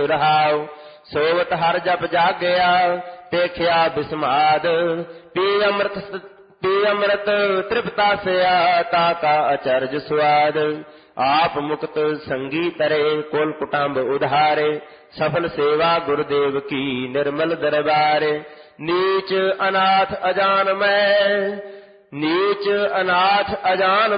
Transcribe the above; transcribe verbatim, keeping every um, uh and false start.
ਰਹਾਉ। ਸੋਵਤ ਹਰ ਜਪ ਜਾਗਿਆ ਦੇਖਿਆ ਬਿਸਮਾਦ। ਪੀ ਅੰਮ੍ਰਿਤ ਪੀ ਅੰਮ੍ਰਿਤ ਤ੍ਰਿਪਤਾਸਿਆ ਤਾ ਕਾ ਅਚਰਜ ਸੁਆਦ। ਆਪ ਮੁਕਤ ਸੰਗੀ ਤਰੇ ਕੁਲ ਕੁਟੰਬ ਉਧਾਰੇ। ਸਫਲ ਸੇਵਾ ਗੁਰਦੇਵ ਕੀ ਨਿਰਮਲ ਦਰਬਾਰੇ। ਨੀਚ ਅਨਾਥ ਅਜਾਨ ਮੈਂ ਨੀਚ ਅਨਾਥ ਅਜਾਨ